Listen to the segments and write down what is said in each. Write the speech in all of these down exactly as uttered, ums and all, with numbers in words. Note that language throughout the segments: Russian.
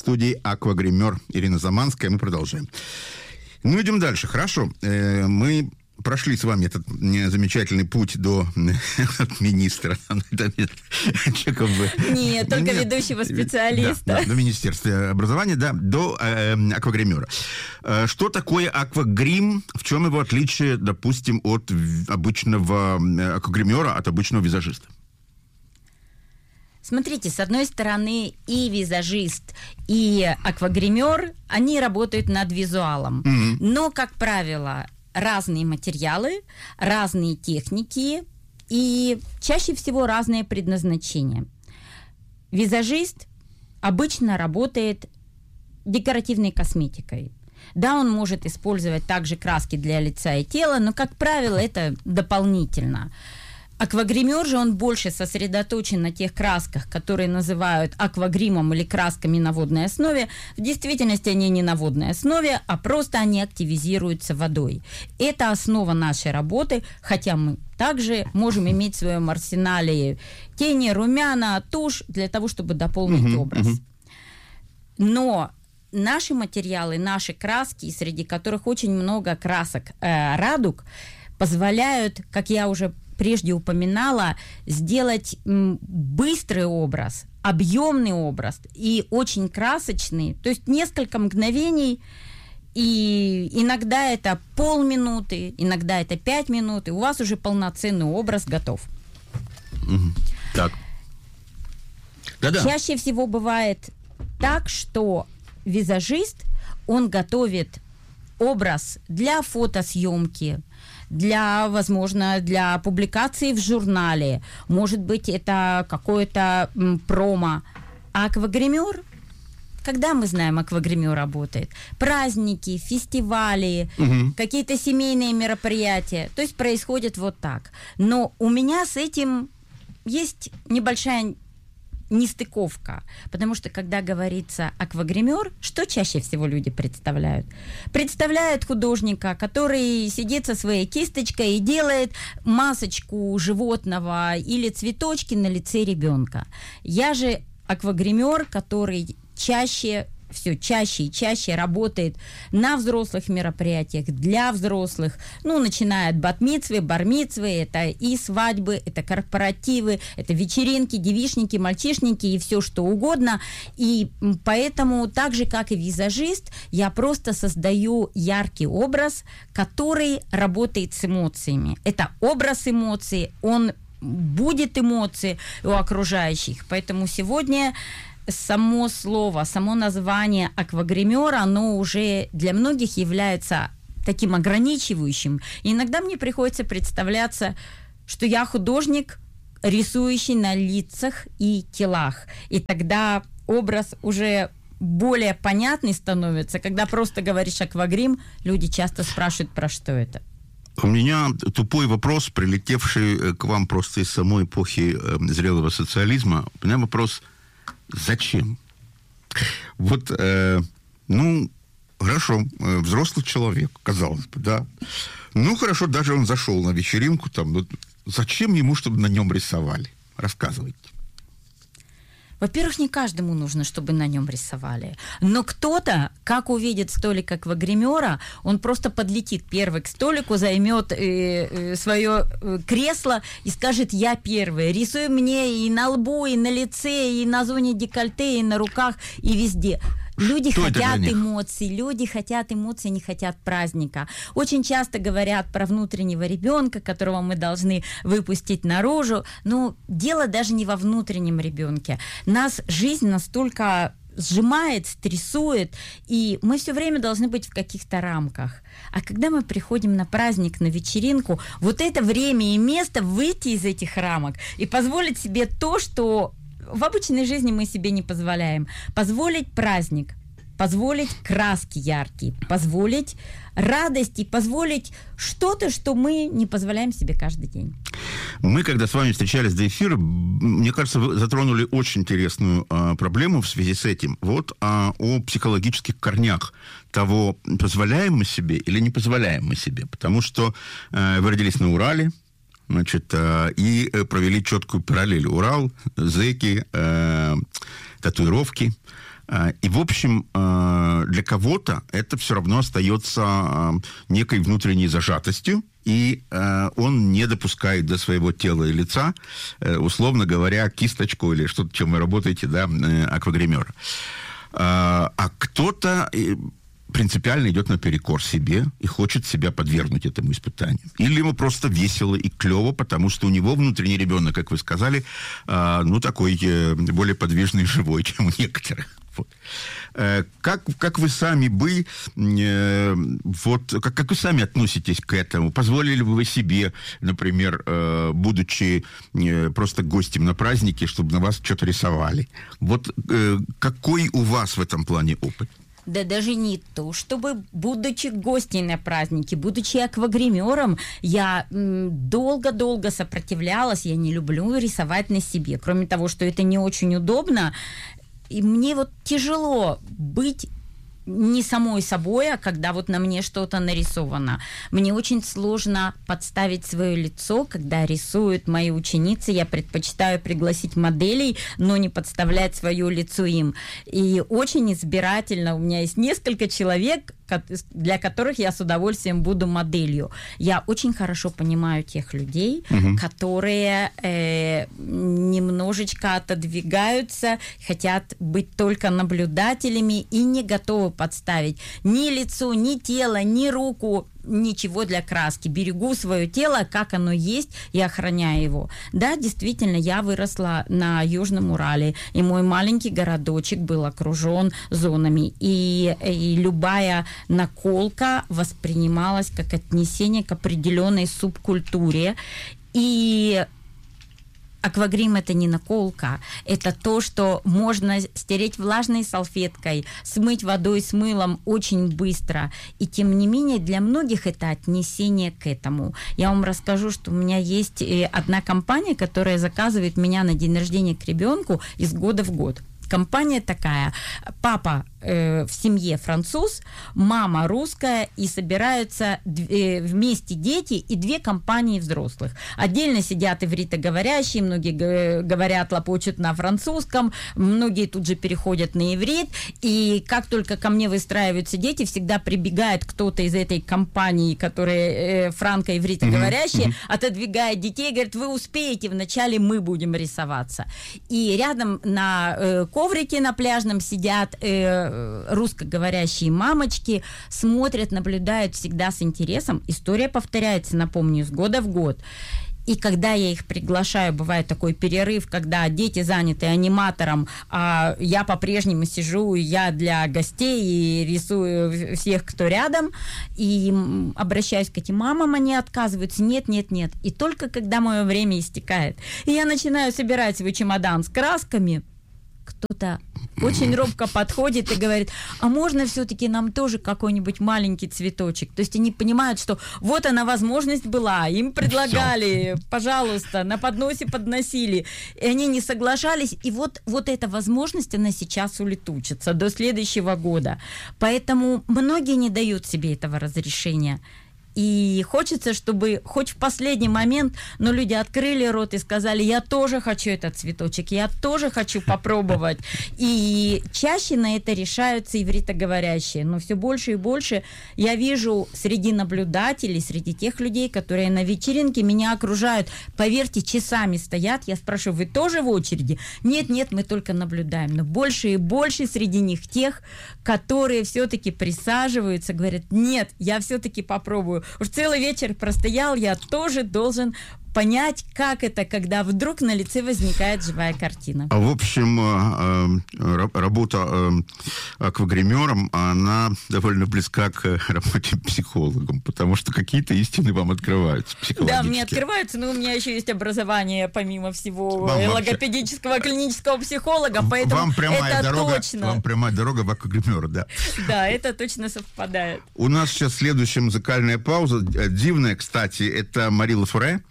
студии аквагример Ирина Заманская. Мы продолжаем. Ну, идем дальше. Хорошо. Мы прошли с вами этот замечательный путь до министра. Нет, только ведущего специалиста. Да, до Министерства образования, да, до э, аквагримера. Что такое аквагрим? В чем его отличие, допустим, от обычного аквагримера, от обычного визажиста? Смотрите, с одной стороны, и визажист, и аквагример, они работают над визуалом. Mm-hmm. Но, как правило, разные материалы, разные техники и чаще всего разное предназначение. Визажист обычно работает декоративной косметикой. Да, он может использовать также краски для лица и тела, но, как правило, это дополнительно. Аквагример же, он больше сосредоточен на тех красках, которые называют аквагримом или красками на водной основе. В действительности они не на водной основе, а просто они активизируются водой. Это основа нашей работы, хотя мы также можем иметь в своем арсенале тени, румяна, тушь для того, чтобы дополнить uh-huh, образ. Uh-huh. Но наши материалы, наши краски, среди которых очень много красок э, радуг, позволяют, как я уже прежде упоминала, сделать м, быстрый образ, объемный образ и очень красочный, то есть несколько мгновений, и иногда это полминуты, иногда это пять минут, и у вас уже полноценный образ готов. Угу. Так. Да-да. Чаще всего бывает так, что визажист, он готовит образ для фотосъемки, для, возможно, для публикации в журнале. Может быть, это какое-то м, промо. А аквагример, когда мы знаем, аквагример работает? Праздники, фестивали, угу. какие-то семейные мероприятия. То есть происходит вот так. Но у меня с этим есть небольшая нестыковка, потому что, когда говорится аквагример, что чаще всего люди представляют? Представляют художника, который сидит со своей кисточкой и делает масочку животного или цветочки на лице ребенка. Я же аквагример, который чаще, все чаще и чаще работает на взрослых мероприятиях, для взрослых, ну, начиная от бат-мицвы, бар-мицвы, это и свадьбы, это корпоративы, это вечеринки, девичники, мальчишники и все что угодно. И поэтому, так же, как и визажист, я просто создаю яркий образ, который работает с эмоциями. Это образ эмоций, он будет эмоции у окружающих. Поэтому сегодня само слово, само название аквагример, оно уже для многих является таким ограничивающим. И иногда мне приходится представляться, что я художник, рисующий на лицах и телах. И тогда образ уже более понятный становится. Когда просто говоришь аквагрим, люди часто спрашивают, про что это. У меня тупой вопрос, прилетевший к вам просто из самой эпохи э, зрелого социализма. У меня вопрос: зачем? Вот, э, ну, хорошо, э, взрослый человек, казалось бы, да. Ну, хорошо, даже он зашел на вечеринку, там, ну, зачем ему, чтобы на нем рисовали? Рассказывайте. Во-первых, не каждому нужно, чтобы на нем рисовали. Но кто-то, как увидит столик аквагримера, он просто подлетит первый к столику, займет э, э, свое э, кресло и скажет: я первый. Рисуй мне и на лбу, и на лице, и на зоне декольте, и на руках, и везде. Люди Что хотят эмоций, люди хотят эмоций, не хотят праздника. Очень часто говорят про внутреннего ребенка, которого мы должны выпустить наружу. Но дело даже не во внутреннем ребенке. Нас жизнь настолько сжимает, стрессует, и мы все время должны быть в каких-то рамках. А когда мы приходим на праздник, на вечеринку, вот это время и место выйти из этих рамок и позволить себе то, что в обычной жизни мы себе не позволяем. Позволить праздник, позволить краски яркие, позволить радость и позволить что-то, что мы не позволяем себе каждый день. Мы, когда с вами встречались до эфира, мне кажется, вы затронули очень интересную а, проблему в связи с этим. Вот а, о психологических корнях того, позволяем мы себе или не позволяем мы себе. Потому что а, вы родились на Урале, значит, и провели четкую параллель. Урал, зэки, э, татуировки. И, в общем, для кого-то это все равно остается некой внутренней зажатостью, и он не допускает до своего тела и лица, условно говоря, кисточку или что-то, чем вы работаете, да, аквагримера. А кто-то принципиально идет наперекор себе и хочет себя подвергнуть этому испытанию. Или ему просто весело и клево, потому что у него внутренний ребенок, как вы сказали, ну, такой более подвижный и живой, чем у некоторых. Вот. Как, как вы сами бы, вот, как, как вы сами относитесь к этому? Позволили бы вы себе, например, будучи просто гостем на празднике, чтобы на вас что-то рисовали? Вот какой у вас в этом плане опыт? Да даже не то, чтобы, будучи гостем на празднике, будучи аквагримером, я м, долго-долго сопротивлялась, я не люблю рисовать на себе. Кроме того, что это не очень удобно, и мне вот тяжело быть не самой собой, а когда вот на мне что-то нарисовано. Мне очень сложно подставить свое лицо, когда рисуют мои ученицы. Я предпочитаю пригласить моделей, но не подставлять свое лицо им. И очень избирательно. У меня есть несколько человек, для которых я с удовольствием буду моделью. Я очень хорошо понимаю тех людей, угу. которые э, немножечко отодвигаются, хотят быть только наблюдателями и не готовы подставить ни лицо, ни тело, ни руку, ничего для краски. Берегу свое тело, как оно есть, и охраняю его. Да, действительно, я выросла на Южном Урале, и мой маленький городочек был окружен зонами. И, и любая наколка воспринималась как отнесение к определенной субкультуре. И аквагрим — это не наколка, это то, что можно стереть влажной салфеткой, смыть водой с мылом очень быстро. И тем не менее для многих это отнесение к этому. Я вам расскажу, что у меня есть одна компания, которая заказывает меня на день рождения к ребенку из года в год. Компания такая: папа э, в семье француз, мама русская, и собираются э, вместе дети и две компании взрослых. Отдельно сидят ивритоговорящие, многие г- говорят, лопочут на французском, многие тут же переходят на иврит, и как только ко мне выстраиваются дети, всегда прибегает кто-то из этой компании, которые э, франко-ивритоговорящие, mm-hmm. отодвигает детей и говорит: вы успеете, вначале мы будем рисоваться. И рядом на э, коврике на пляжном сидят э, русскоговорящие мамочки, смотрят, наблюдают всегда с интересом. История повторяется, напомню, с года в год. И когда я их приглашаю, бывает такой перерыв, когда дети заняты аниматором, а я по-прежнему сижу, я для гостей и рисую всех, кто рядом, и обращаюсь к этим мамам, они отказываются: нет, нет, нет. И только когда мое время истекает, и я начинаю собирать свой чемодан с красками, кто-то очень робко подходит и говорит: а можно все-таки нам тоже какой-нибудь маленький цветочек? То есть они понимают, что вот она возможность была, им предлагали, Все. пожалуйста, на подносе подносили, и они не соглашались, и вот, вот эта возможность, она сейчас улетучится до следующего года. Поэтому многие не дают себе этого разрешения. И хочется, чтобы хоть в последний момент, но люди открыли рот и сказали: я тоже хочу этот цветочек, я тоже хочу попробовать. И чаще на это решаются ивритоговорящие. Но все больше и больше я вижу среди наблюдателей, среди тех людей, которые на вечеринке меня окружают. Поверьте, часами стоят. Я спрашиваю: вы тоже в очереди? Нет, нет, мы только наблюдаем. Но больше и больше среди них тех, которые все-таки присаживаются, говорят: нет, я все-таки попробую. Уж целый вечер простоял, я тоже должен понять, как это, когда вдруг на лице возникает живая картина. В общем, работа аквагримером, она довольно близка к работе психологом, потому что какие-то истины вам открываются психологически. Да, мне открываются, но у меня еще есть образование, помимо всего, вам логопедического, вообще... клинического психолога, поэтому вам прямая это дорога, точно. Вам прямая дорога в аквагримера, да. Да, это точно совпадает. У нас сейчас следующая музыкальная пауза, дивная, кстати, это Мари Лафоре,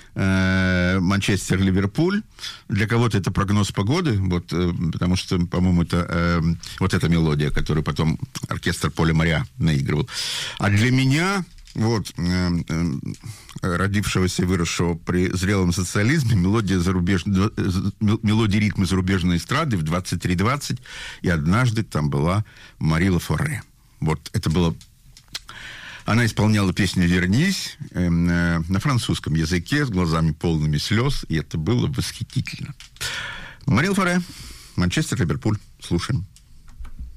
Манчестер-Ливерпуль. Для кого-то это прогноз погоды, вот, потому что, по-моему, это э, вот эта мелодия, которую потом оркестр Поля Мориа наигрывал. А для меня вот, э, э, родившегося и выросшего при зрелом социализме, мелодия, зарубеж... мелодия ритма зарубежной эстрады в двадцать три двадцать, и однажды там была Марила Форре. Вот, это было... Она исполняла песню «Вернись» э, э, на французском языке, с глазами полными слез, и это было восхитительно. Марила Форре, Манчестер, Ливерпуль. Слушаем.